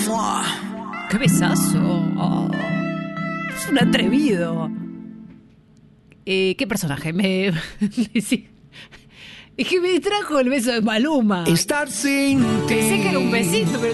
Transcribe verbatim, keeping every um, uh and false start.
¡Qué besazo! Oh, es un atrevido. Eh, ¿Qué personaje? Me... sí. Es que me distrajo el beso de Maluma. Estar sin ti. Pensé que era un besito, pero